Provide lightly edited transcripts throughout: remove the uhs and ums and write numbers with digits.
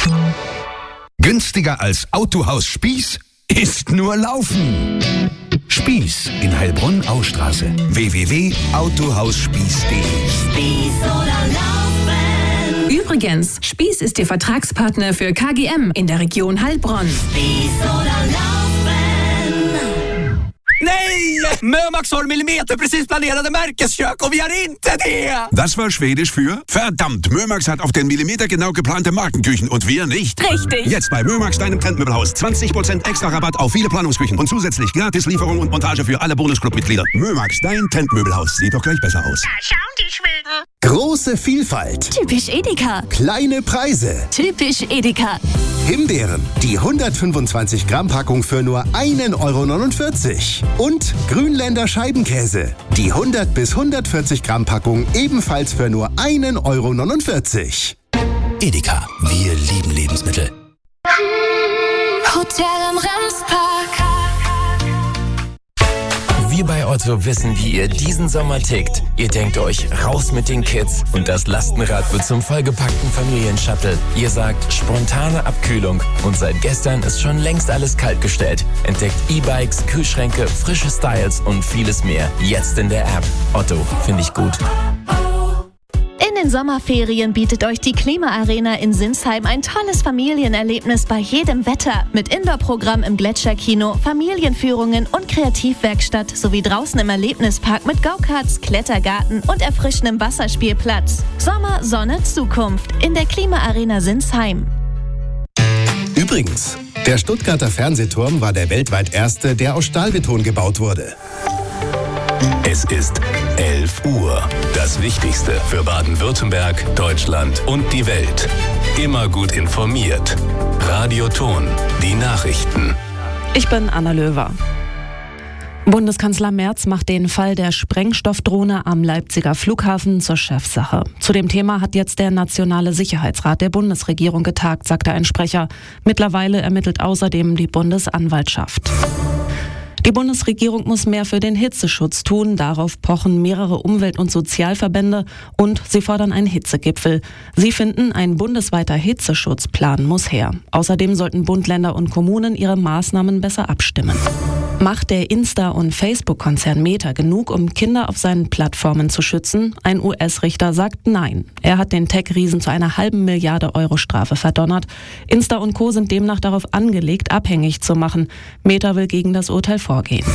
Günstiger als Autohaus Spieß ist nur Laufen. Spieß in Heilbronn-Austraße. www.autohausspieß.de. Spieß oder Laufen. Übrigens, Spieß ist Ihr Vertragspartner für KGM in der Region Heilbronn. Spieß oder Laufen. Nej! Mömax har millimeterprecis planerade märkeskök och vi har inte det! Das war Schwedisch für verdammt, Mömax hat auf den Millimeter genau geplante Markenküchen und wir nicht. Richtig. Jetzt bei Mömax, deinem Trendmöbelhaus. 20% extra Rabatt auf viele Planungsküchen und zusätzlich Gratislieferung und Montage für alle Bonusclub-Mitglieder. Mömax, dein Trendmöbelhaus. Sieht doch gleich besser aus. Da schauen die Schweden. Große Vielfalt. Typisch Edeka. Kleine Preise. Typisch Edeka. Himbeeren, die 125 Gramm Packung für nur 1,49 €. Und Grünländer Scheibenkäse, die 100 bis 140 Gramm Packung ebenfalls für nur 1,49 €. Edeka, wir lieben Lebensmittel. Hotel am Ramspark. Wir bei Otto wissen, wie ihr diesen Sommer tickt. Ihr denkt euch, raus mit den Kids und das Lastenrad wird zum vollgepackten Familienshuttle. Ihr sagt, spontane Abkühlung und seit gestern ist schon längst alles kaltgestellt. Entdeckt E-Bikes, Kühlschränke, frische Styles und vieles mehr. Jetzt in der App. Otto, finde ich gut. In den Sommerferien bietet euch die Klima-Arena in Sinsheim ein tolles Familienerlebnis bei jedem Wetter. Mit Indoor-Programm im Gletscherkino, Familienführungen und Kreativwerkstatt sowie draußen im Erlebnispark mit Go-Karts, Klettergarten und erfrischendem Wasserspielplatz. Sommer, Sonne, Zukunft in der Klima-Arena Sinsheim. Übrigens, der Stuttgarter Fernsehturm war der weltweit erste, der aus Stahlbeton gebaut wurde. Es ist 11 Uhr. Das Wichtigste für Baden-Württemberg, Deutschland und die Welt. Immer gut informiert. Radio Ton, die Nachrichten. Ich bin Anna Löwer. Bundeskanzler Merz macht den Fall der Sprengstoffdrohne am Leipziger Flughafen zur Chefsache. Zu dem Thema hat jetzt der Nationale Sicherheitsrat der Bundesregierung getagt, sagte ein Sprecher. Mittlerweile ermittelt außerdem die Bundesanwaltschaft. Die Bundesregierung muss mehr für den Hitzeschutz tun. Darauf pochen mehrere Umwelt- und Sozialverbände und sie fordern einen Hitzegipfel. Sie finden, ein bundesweiter Hitzeschutzplan muss her. Außerdem sollten Bund, Länder und Kommunen ihre Maßnahmen besser abstimmen. Macht der Insta- und Facebook-Konzern Meta genug, um Kinder auf seinen Plattformen zu schützen? Ein US-Richter sagt nein. Er hat den Tech-Riesen zu einer halben Milliarde Euro Strafe verdonnert. Insta und Co. sind demnach darauf angelegt, abhängig zu machen. Meta will gegen das Urteil vorgehen.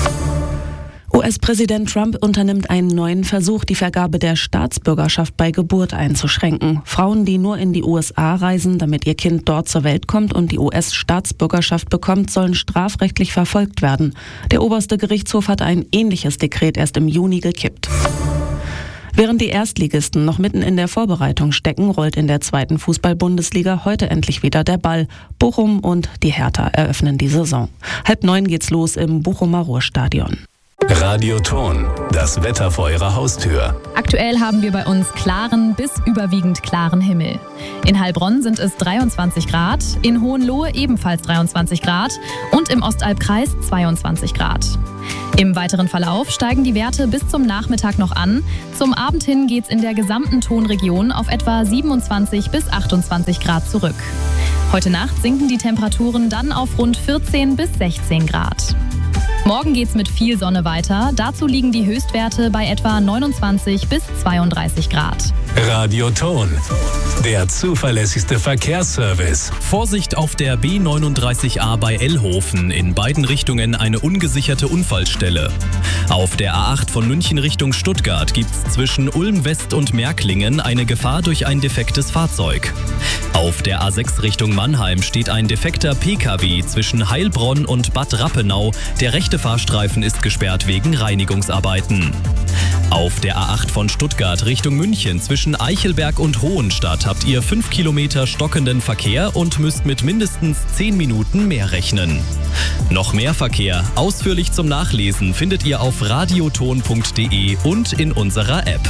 US-Präsident Trump unternimmt einen neuen Versuch, die Vergabe der Staatsbürgerschaft bei Geburt einzuschränken. Frauen, die nur in die USA reisen, damit ihr Kind dort zur Welt kommt und die US-Staatsbürgerschaft bekommt, sollen strafrechtlich verfolgt werden. Der oberste Gerichtshof hat ein ähnliches Dekret erst im Juni gekippt. Während die Erstligisten noch mitten in der Vorbereitung stecken, rollt in der 2. Fußball-Bundesliga heute endlich wieder der Ball. Bochum und die Hertha eröffnen die Saison. 8:30 geht's los im Bochumer Ruhrstadion. Radio Ton, das Wetter vor Ihrer Haustür. Aktuell haben wir bei uns klaren bis überwiegend klaren Himmel. In Heilbronn sind es 23 Grad, in Hohenlohe ebenfalls 23 Grad und im Ostalbkreis 22 Grad. Im weiteren Verlauf steigen die Werte bis zum Nachmittag noch an. Zum Abend hin geht's in der gesamten Tonregion auf etwa 27 bis 28 Grad zurück. Heute Nacht sinken die Temperaturen dann auf rund 14 bis 16 Grad. Morgen geht's mit viel Sonne weiter. Dazu liegen die Höchstwerte bei etwa 29 bis 32 Grad. Radio Ton, der zuverlässigste Verkehrsservice. Vorsicht auf der B39a bei Ellhofen. In beiden Richtungen eine ungesicherte Unfallstelle. Auf der A8 von München Richtung Stuttgart gibt's zwischen Ulm West und Märklingen eine Gefahr durch ein defektes Fahrzeug. Auf der A6 Richtung Mannheim steht ein defekter PKW zwischen Heilbronn und Bad Rappenau. Der rechte Fahrstreifen ist gesperrt wegen Reinigungsarbeiten. Auf der A8 von Stuttgart Richtung München zwischen Eichelberg und Hohenstadt habt ihr 5 Kilometer stockenden Verkehr und müsst mit mindestens 10 Minuten mehr rechnen. Noch mehr Verkehr, ausführlich zum Nachlesen, findet ihr auf radioton.de und in unserer App.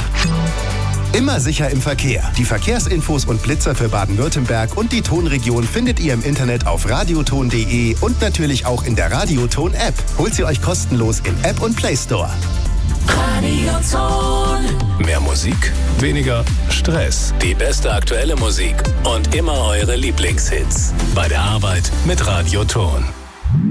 Immer sicher im Verkehr. Die Verkehrsinfos und Blitzer für Baden-Württemberg und die Tonregion findet ihr im Internet auf radioton.de und natürlich auch in der Radioton-App. Holt sie euch kostenlos im App und Play Store. Radioton. Mehr Musik, weniger Stress. Die beste aktuelle Musik und immer eure Lieblingshits. Bei der Arbeit mit Radioton.